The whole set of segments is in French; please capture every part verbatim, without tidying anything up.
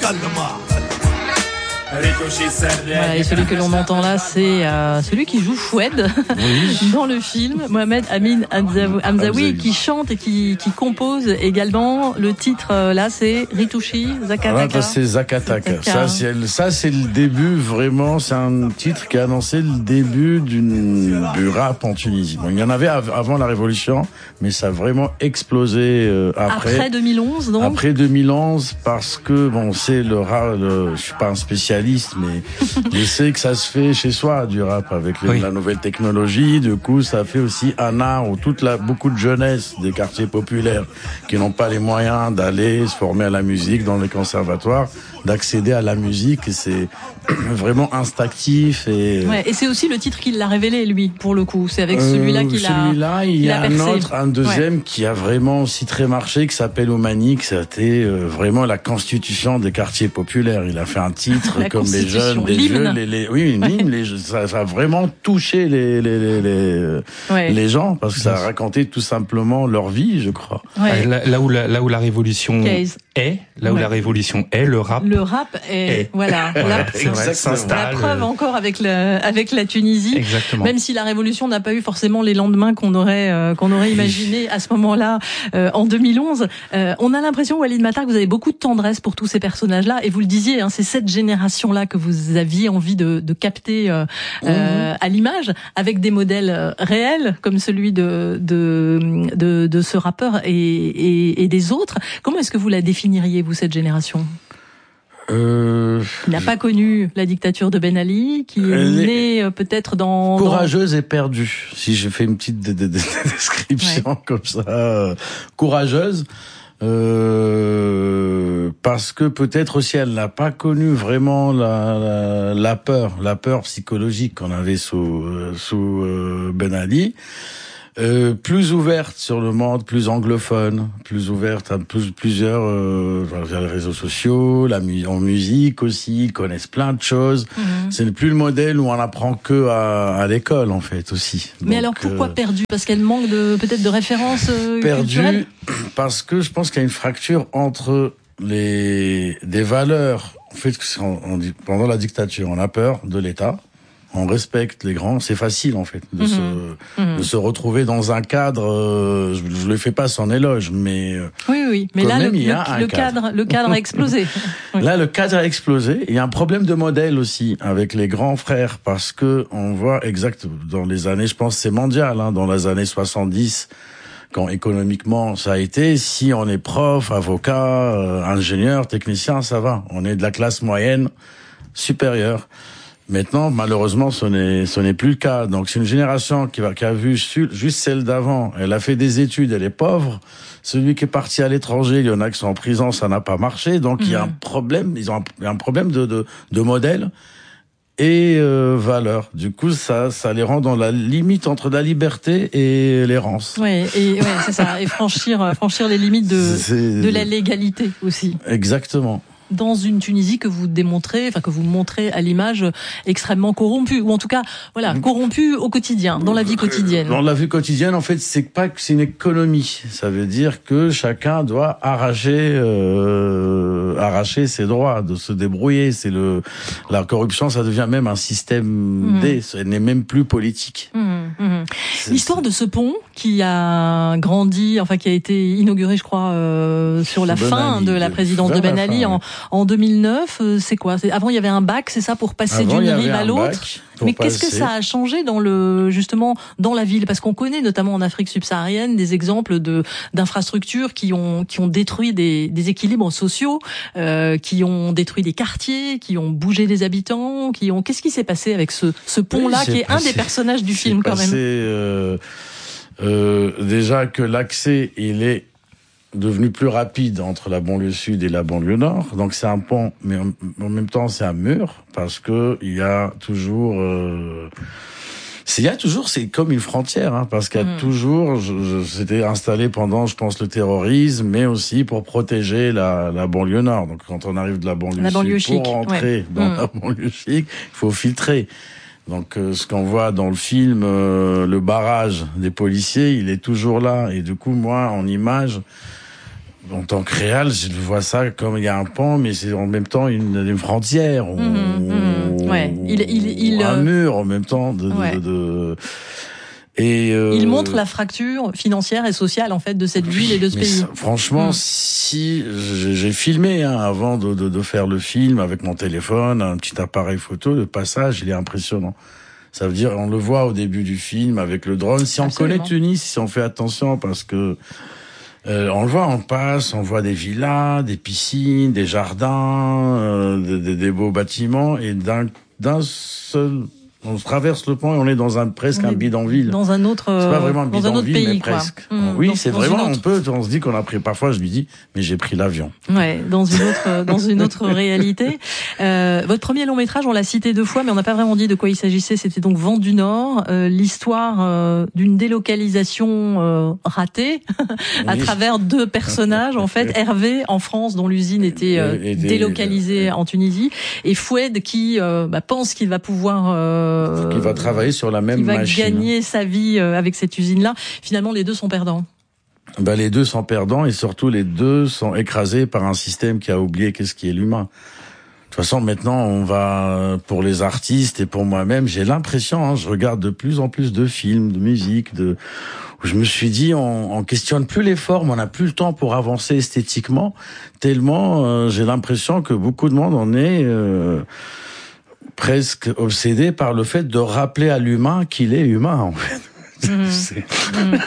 Voilà, et celui que l'on entend là, c'est euh, celui qui joue Foued oui. dans le film, Mohamed Amin Hamzaoui, Hamzaoui, qui chante et qui, qui compose également. Le titre euh, là, c'est Ritouchi Zakataka. Ah, c'est Zakataka. Ça, c'est, ça, c'est le début vraiment. C'est un titre qui a annoncé le début d'une, du rap en Tunisie. Bon, il y en avait av- avant la Révolution, mais ça a vraiment explosé euh, après. Après deux mille onze, donc. Après deux mille onze, parce que bon, c'est le rap. Le, je suis pas un spécialiste. Mais je sais que ça se fait chez soi du rap avec les, oui. la nouvelle technologie. Du coup, ça fait aussi un art où toute la beaucoup de jeunesse des quartiers populaires qui n'ont pas les moyens d'aller se former à la musique dans les conservatoires, d'accéder à la musique. Et c'est vraiment instinctif et. Ouais, et c'est aussi le titre qui l'a révélé lui pour le coup. C'est avec celui-là euh, qu'il a. Celui-là, il y a un autre, un deuxième ouais. qui a vraiment aussi très marché, qui s'appelle Omani, qui c'était euh, vraiment la constitution des quartiers populaires. Il a fait un titre. Comme les jeunes, les jeux, les, les, oui, une hymne, ouais. les, ça, ça a vraiment touché les, les, les, les, ouais. les gens parce que ça a raconté tout simplement leur vie, je crois. Ouais. Là, là où la, là où la révolution Case. est, là où ouais. la révolution est, le rap. Le rap est, est. voilà. La, la preuve encore avec le, avec la Tunisie. Exactement. Même si la révolution n'a pas eu forcément les lendemains qu'on aurait, euh, qu'on aurait imaginé à ce moment-là, euh, en deux mille onze, euh, on a l'impression, Walid Matar, que vous avez beaucoup de tendresse pour tous ces personnages-là, et vous le disiez, hein, c'est cette génération là que vous aviez envie de, de capter euh, mmh. euh, à l'image, avec des modèles réels comme celui de de de, de ce rappeur et, et, et des autres. Comment est-ce que vous la définiriez, vous, cette génération ? Euh... Il n'a pas connu la dictature de Ben Ali, qui est née euh, peut-être dans... Courageuse dans... et perdue, si je fais une petite d- d- d- description ouais. comme ça. Euh, courageuse. Euh, parce que peut-être aussi elle n'a pas connu vraiment la, la, la peur, la peur psychologique qu'on avait sous, euh, sous euh, Ben Ali. Euh, plus ouverte sur le monde, plus anglophone, plus ouverte à plus, plusieurs euh, vers les réseaux sociaux, la mu- en musique aussi, ils connaissent plein de choses. Mmh. Ce n'est plus le modèle où on apprend que à, à l'école en fait aussi. Mais Donc, alors pourquoi euh, perdue ? Parce qu'elle manque de peut-être de références euh, perdue parce que je pense qu'il y a une fracture entre les des valeurs. En fait, on, on dit, pendant la dictature, on a peur de l'État. On respecte les grands, c'est facile en fait de mmh. se mmh. de se retrouver dans un cadre. Euh, je, je le fais pas sans éloge, mais oui oui. Mais là le, le, le cadre. cadre le cadre a explosé. Oui. Là le cadre a explosé. Il y a un problème de modèle aussi avec les grands frères parce que on voit exact dans les années, je pense c'est mondial, hein, dans les années soixante-dix. Quand économiquement ça a été, si on est prof, avocat, euh, ingénieur, technicien, ça va. On est de la classe moyenne supérieure. Maintenant, malheureusement, ce n'est, ce n'est plus le cas. Donc, c'est une génération qui va, qui a vu juste celle d'avant. Elle a fait des études, elle est pauvre. Celui qui est parti à l'étranger, il y en a qui sont en prison, ça n'a pas marché. Donc, mmh. il y a un problème, ils ont un, il y a un problème de, de, de modèle et euh, valeur. Du coup, ça, ça les rend dans la limite entre la liberté et l'errance. Oui, et ouais, c'est ça. Et franchir, franchir les limites de, c'est... de la légalité aussi. Exactement. Dans une Tunisie que vous démontrez, enfin que vous montrez à l'image extrêmement corrompue, ou en tout cas, voilà, corrompue au quotidien, dans la vie quotidienne. Dans la vie quotidienne, en fait, c'est pas que c'est une économie. Ça veut dire que chacun doit arracher, euh, arracher ses droits, de se débrouiller. C'est le, la corruption, ça devient même un système mmh. D. Elle n'est même plus politique. Mmh, mmh. L'histoire de ce pont qui a grandi, enfin qui a été inauguré, je crois, euh, sur la ben fin Ali, de la présidence de Ben Ali en En deux mille neuf, c'est quoi ? C'est, avant, il y avait un bac, c'est ça, pour passer avant, d'une rive à l'autre. Mais passer. Qu'est-ce que ça a changé dans le, justement, dans la ville ? Parce qu'on connaît, notamment en Afrique subsaharienne, des exemples de, d'infrastructures qui ont, qui ont détruit des, des équilibres sociaux, euh, qui ont détruit des quartiers, qui ont bougé des habitants, qui ont, qu'est-ce qui s'est passé avec ce, ce pont-là, oui, qui est passé, un des personnages du film, quand passé, même? Euh, euh, déjà que l'accès, il est devenu plus rapide entre la banlieue sud et la banlieue nord. Donc c'est un pont, mais en, en même temps c'est un mur, parce que il y a toujours... Euh, c'est, il y a toujours, c'est comme une frontière, hein, parce qu'il y a mmh. toujours... Je, je, c'était installé pendant, je pense, le terrorisme, mais aussi pour protéger la, la banlieue nord. Donc quand on arrive de la banlieue la sud, banlieue pour chic, rentrer ouais. dans mmh. la banlieue chic, il faut filtrer. Donc euh, ce qu'on voit dans le film, euh, le barrage des policiers, il est toujours là. Et du coup, moi, en image... en tant que réal, je vois ça comme il y a un pont, mais c'est en même temps une, une frontière, ou, mmh, mmh, ouais. il, il, il, un mur en même temps. De, ouais. de, de, et euh, il montre la fracture financière et sociale en fait de cette ville et de ce mais pays. Ça, franchement, mmh. si j'ai filmé hein, avant de, de, de faire le film avec mon téléphone, un petit appareil photo, le passage, il est impressionnant. Ça veut dire, on le voit au début du film avec le drone. Si on Absolument. connaît Tunis, si on fait attention, parce que euh, on le voit, on passe, on voit des villas, des piscines, des jardins, euh, des, des beaux bâtiments, et d'un d'un seul, on traverse le pont et on est dans un presque un bidonville. Dans un autre, c'est pas vraiment un dans un autre pays, mais presque. Mmh, oui, dans, c'est dans vraiment. Autre... On peut, on se dit qu'on a pris. Parfois, je lui dis, mais j'ai pris l'avion. Ouais, dans une autre, dans une autre réalité. Euh, votre premier long métrage, on l'a cité deux fois, mais on n'a pas vraiment dit de quoi il s'agissait. C'était donc Vent du Nord, euh, l'histoire euh, d'une délocalisation euh, ratée oui. à travers deux personnages. En fait, Hervé en France, dont l'usine était euh, et, et, délocalisée et, en Tunisie, et Foued qui euh, bah, pense qu'il va pouvoir, euh, qui va travailler sur la même qui va machine. gagner sa vie avec cette usine-là. Finalement, les deux sont perdants. Ben, les deux sont perdants et surtout les deux sont écrasés par un système qui a oublié qu'est-ce qui est l'humain. De toute façon, maintenant, on va, pour les artistes et pour moi-même, j'ai l'impression, hein, je regarde de plus en plus de films, de musique, de, où je me suis dit, on, on questionne plus les formes, on n'a plus le temps pour avancer esthétiquement, tellement euh, j'ai l'impression que beaucoup de monde en est euh, presque obsédé par le fait de rappeler à l'humain qu'il est humain, en fait. Mmh. C'est, mmh.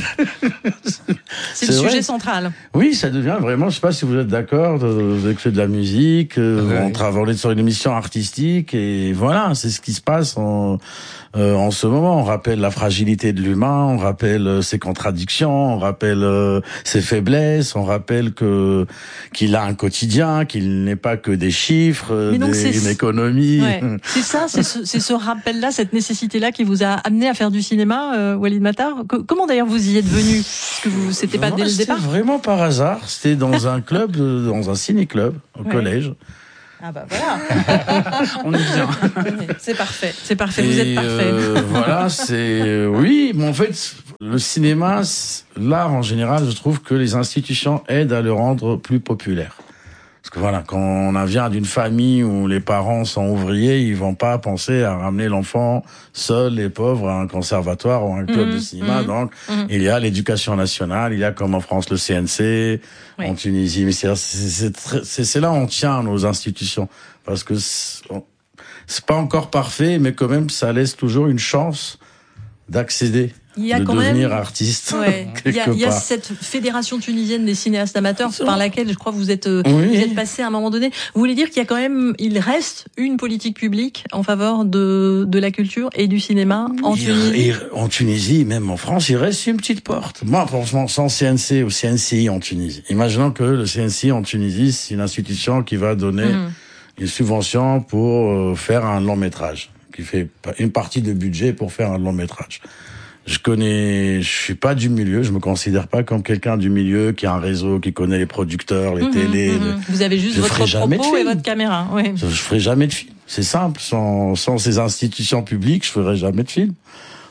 c'est le vrai. Sujet central. Oui, ça devient vraiment, je sais pas si vous êtes d'accord, vous avez fait de la musique, ouais. on travaille sur une émission artistique, et voilà, c'est ce qui se passe en, euh, en ce moment. On rappelle la fragilité de l'humain, on rappelle euh, ses contradictions, on rappelle euh, ses faiblesses, on rappelle que qu'il a un quotidien, qu'il n'est pas que des chiffres, donc des, une économie. Ouais. C'est ça, c'est ce, c'est ce rappel-là, cette nécessité-là qui vous a amené à faire du cinéma, euh, Walid Matar. Comment d'ailleurs vous y êtes venu? Parce que vous, c'était pas non, dès le départ. C'était vraiment par hasard. C'était dans un club, dans un ciné-club au ouais. collège. Ah bah voilà. On est bien. C'est parfait. C'est parfait. Et vous êtes parfait. Euh, voilà, c'est oui, mais en fait, le cinéma, l'art en général, je trouve que les institutions aident à le rendre plus populaire. Parce que voilà, quand on vient d'une famille où les parents sont ouvriers, ils vont pas penser à ramener l'enfant seul et pauvre à un conservatoire ou à un club mmh, de cinéma. Mmh, Donc, mmh. il y a l'éducation nationale, il y a comme en France le C N C, oui. en Tunisie. Mais c'est, c'est, c'est, c'est là où on tient nos institutions. Parce que c'est, c'est pas encore parfait, mais quand même, ça laisse toujours une chance d'accéder. Il y a de quand devenir même, artiste. Ouais, il, y a, il y a cette fédération tunisienne des cinéastes amateurs par laquelle je crois que vous êtes, oui. vous êtes passé à un moment donné. Vous voulez dire qu'il y a quand même, il reste une politique publique en faveur de de la culture et du cinéma en il, Tunisie. Il, en Tunisie, même en France, il reste une petite porte. Moi, franchement, sans C N C ou C N C I en Tunisie. Imaginons que le C N C I en Tunisie, c'est une institution qui va donner mmh. une subvention pour faire un long métrage, qui fait une partie de budget pour faire un long métrage. Je connais, je suis pas du milieu, je me considère pas comme quelqu'un du milieu qui a un réseau, qui connaît les producteurs, les mmh, télés. Mmh. Les... Vous avez juste je votre propos et votre caméra. Oui. Je, je ferai jamais de film. C'est simple. Sans, sans ces institutions publiques, je ferai jamais de film.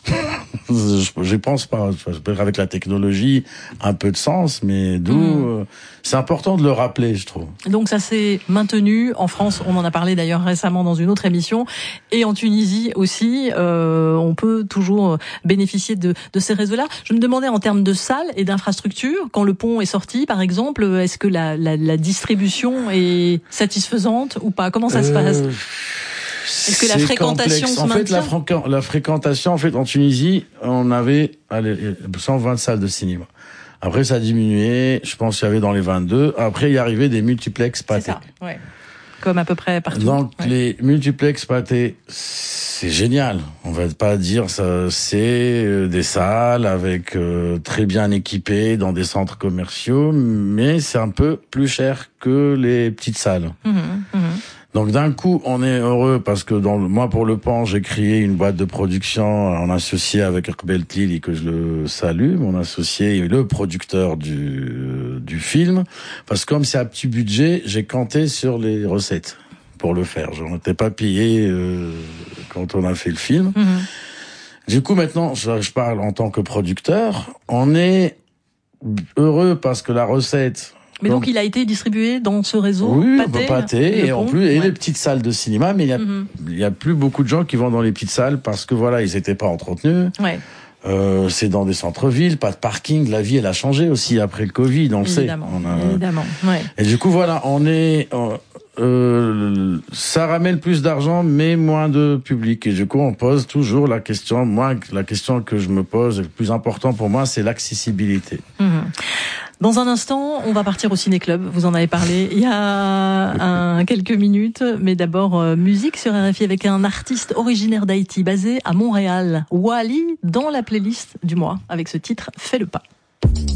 je, je pense pas. Avec la technologie, un peu de sens, mais d'où mmh. euh, c'est important de le rappeler, je trouve. Donc ça s'est maintenu en France. On en a parlé d'ailleurs récemment dans une autre émission, et en Tunisie aussi. Euh, on peut toujours bénéficier de, de ces réseaux-là. Je me demandais en termes de salles et d'infrastructures, quand le pont est sorti, par exemple, est-ce que la, la, la distribution est satisfaisante ou pas? Comment ça euh... se passe? Est-ce que la fréquentation se en maintient? fait, la, fréqu- la fréquentation, en fait, en Tunisie, on avait allez, cent vingt salles de cinéma. Après, ça a diminué. Je pense qu'il y avait dans les vingt-deux. Après, il y arrivait des multiplex pâtés. C'est ça, ouais. Comme à peu près partout. Donc, ouais. les multiplex pâtés, c'est génial. On va pas dire ça. C'est des salles avec euh, très bien équipées dans des centres commerciaux, mais c'est un peu plus cher que les petites salles. Mmh, mmh. Donc d'un coup, on est heureux parce que dans le, moi pour le Pan, j'ai créé une boîte de production en associé avec Erbel Tlili, que je le salue, mon associé et le producteur du euh, du film. Parce que comme c'est à petit budget, j'ai compté sur les recettes pour le faire. Je n'étais pas payé euh, quand on a fait le film. Mmh. Du coup, maintenant, je, je parle en tant que producteur. On est heureux parce que la recette Mais donc, donc il a été distribué dans ce réseau. Oui, Pathé, Pathé, et pont, en plus, et ouais. les petites salles de cinéma, mais il y a, mm-hmm. il y a plus beaucoup de gens qui vont dans les petites salles parce que voilà, ils étaient pas entretenus. Ouais. Euh, c'est dans des centres-villes, pas de parking. La vie, elle a changé aussi après le Covid, on évidemment, sait. On a... Évidemment, ouais. Et du coup, voilà, on est, euh, ça ramène plus d'argent, mais moins de public. Et du coup, on pose toujours la question. Moi, la question que je me pose, le plus important pour moi, c'est l'accessibilité. Mmh. Dans un instant, on va partir au ciné-club. Vous en avez parlé il y a un, quelques minutes. Mais d'abord, euh, musique sur R F I avec un artiste originaire d'Haïti, basé à Montréal. Wally, dans la playlist du mois, avec ce titre « Fais le pas ».